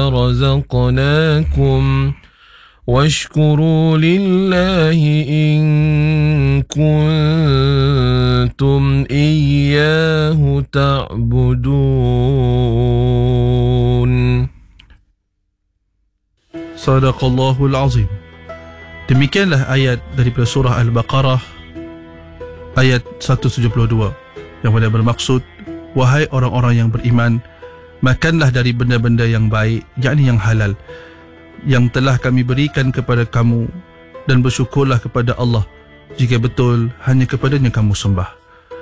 رزقناكم واشكروا لله إن كنتم إياه تعبدون. Sadaqallahul Azim. Demikianlah ayat daripada surah Al-Baqarah ayat 172 yang mana bermaksud, wahai orang-orang yang beriman, makanlah dari benda-benda yang baik, yakni yang halal, yang telah kami berikan kepada kamu, dan bersyukurlah kepada Allah jika betul hanya kepadanya kamu sembah.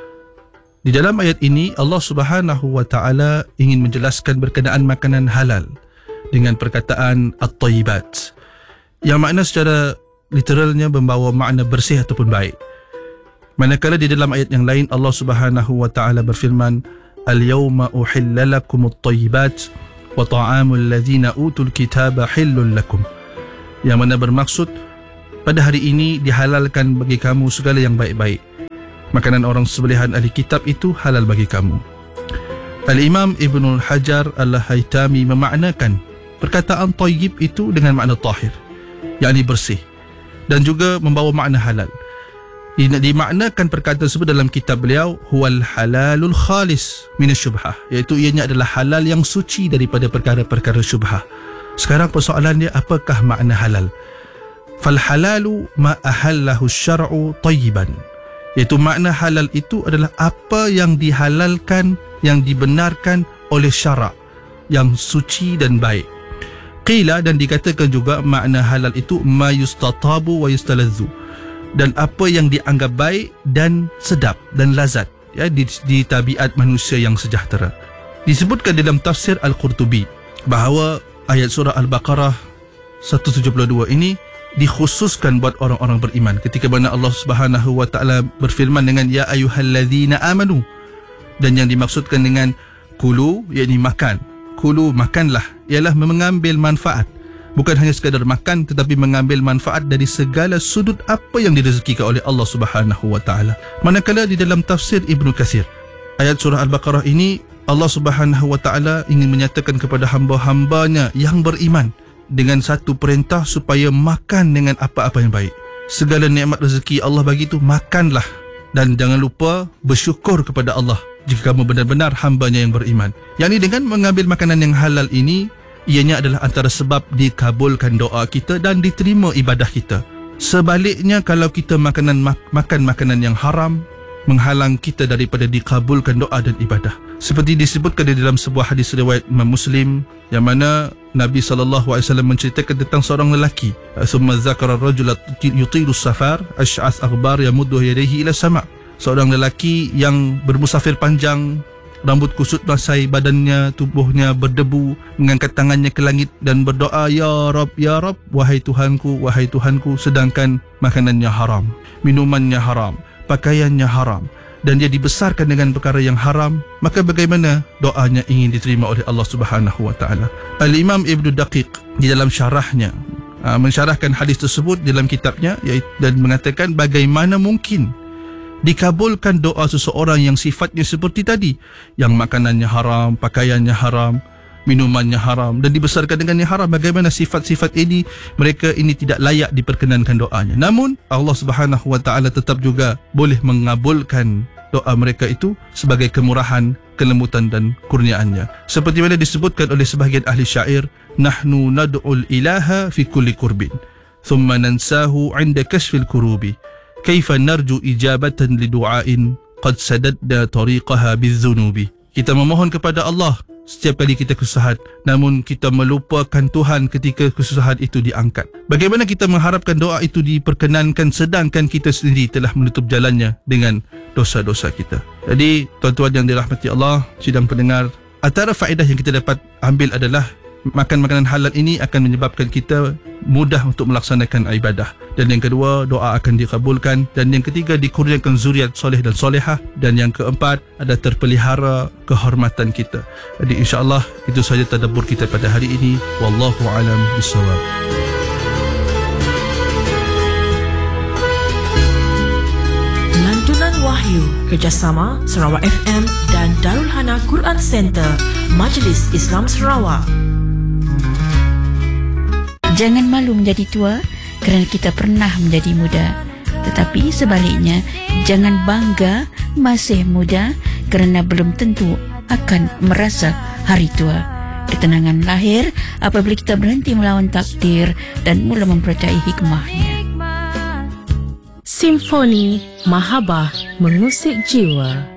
Di dalam ayat ini Allah Subhanahu wa taala ingin menjelaskan berkenaan makanan halal dengan perkataan at-thayyibat, yang makna secara literalnya membawa makna bersih ataupun baik. Manakala di dalam ayat yang lain Allah Subhanahu wa taala berfirman, al-yawma uhilla lakum at-thayyibat wa ta'amul ladzina utul kitaba hillul lakum, yang mana bermaksud pada hari ini dihalalkan bagi kamu segala yang baik-baik. Makanan orang sembelihan ahli kitab itu halal bagi kamu. Al-Imam Ibnul Hajar Al-Haytami memaknakan perkataan tayyib itu dengan makna tahir, yakni bersih, dan juga membawa makna halal. Dimaknakan perkataan tersebut dalam kitab beliau, huwal halalul khalis minasyubhah, iaitu ianya adalah halal yang suci daripada perkara-perkara syubhah. Sekarang persoalan dia, apakah makna halal? Fal halalu ma ahallahu syar'u tayyiban, iaitu makna halal itu adalah apa yang dihalalkan, yang dibenarkan oleh syarak, yang suci dan baik. Qila, dan dikatakan juga makna halal itu ma yustatabu wa yustaladzu, dan apa yang dianggap baik dan sedap dan lazat, ya, di tabiat manusia yang sejahtera. Disebutkan dalam tafsir Al-Qurtubi bahawa ayat surah Al-Baqarah 172 ini dikhususkan buat orang-orang beriman, ketika mana Allah Subhanahu wa taala berfirman dengan ya ayyuhalladzina amanu, dan yang dimaksudkan dengan kulu, yakni makan. Kulu, makanlah, ialah mengambil manfaat, bukan hanya sekadar makan, tetapi mengambil manfaat dari segala sudut apa yang direzekikan oleh Allah Subhanahu wa taala. Manakala di dalam tafsir Ibnu Katsir, ayat surah Al-Baqarah ini Allah Subhanahu wa taala ingin menyatakan kepada hamba-hambanya yang beriman dengan satu perintah supaya makan dengan apa-apa yang baik. Segala nikmat rezeki Allah bagi itu, makanlah, dan jangan lupa bersyukur kepada Allah jika kamu benar-benar hambanya yang beriman. Yakni dengan mengambil makanan yang halal ini, ianya adalah antara sebab dikabulkan doa kita dan diterima ibadah kita. Sebaliknya, kalau kita makan makanan yang haram, menghalang kita daripada dikabulkan doa dan ibadah. Seperti disebutkan di dalam sebuah hadis riwayat Imam Muslim, yang mana Nabi SAW menceritakan tentang seorang lelaki, summa zakara rajula yutilu safar ash'as aghbar yamuddu yadayhi ila sama', seorang lelaki yang bermusafir panjang, rambut kusut basai badannya, tubuhnya berdebu, mengangkat tangannya ke langit dan berdoa, ya Rab, ya Rab, wahai Tuhanku, wahai Tuhanku, sedangkan makanannya haram, minumannya haram, pakaiannya haram, dan dia dibesarkan dengan perkara yang haram, maka bagaimana doanya ingin diterima oleh Allah Subhanahu wa taala? Al-Imam Ibnu Daqiq di dalam syarahnya mensyarahkan hadis tersebut dalam kitabnya, dan mengatakan bagaimana mungkin dikabulkan doa seseorang yang sifatnya seperti tadi, yang makanannya haram, pakaiannya haram, minumannya haram, dan dibesarkan dengan yang haram. Bagaimana sifat-sifat ini, mereka ini tidak layak diperkenankan doanya. Namun Allah Subhanahu wa taala tetap juga boleh mengabulkan doa mereka itu sebagai kemurahan, kelembutan dan kurniaannya. Seperti mana disebutkan oleh sebahagian ahli syair, nahnu nad'ul ilaha fi kulli kurbin thumma nansahu 'inda kashfil kurubi, kaifa narju ijabatan lidu'ain qad sadadna tariqaha bizunubi. Kita memohon kepada Allah setiap kali kita kesusahan, namun kita melupakan Tuhan ketika kesusahan itu diangkat. Bagaimana kita mengharapkan doa itu diperkenankan sedangkan kita sendiri telah menutup jalannya dengan dosa-dosa kita? Jadi tuan-tuan yang dirahmati Allah, sidang pendengar, antara faedah yang kita dapat ambil adalah makan makanan halal ini akan menyebabkan kita mudah untuk melaksanakan ibadah, dan yang kedua, doa akan dikabulkan, dan yang ketiga, dikurniakan zuriat soleh dan solehah, dan yang keempat, ada terpelihara kehormatan kita. Jadi insya-Allah itu sahaja tadabbur kita pada hari ini. Wallahu a'lam bishawab. Lantunan Wahyu kerjasama Sarawak FM dan Darul Hana Quran Center, Majlis Islam Sarawak. Jangan malu menjadi tua kerana kita pernah menjadi muda. Tetapi sebaliknya, jangan bangga masih muda kerana belum tentu akan merasa hari tua. Ketenangan lahir apabila kita berhenti melawan takdir dan mula mempercayai hikmahnya. Simfoni Mahabbah mengusik jiwa.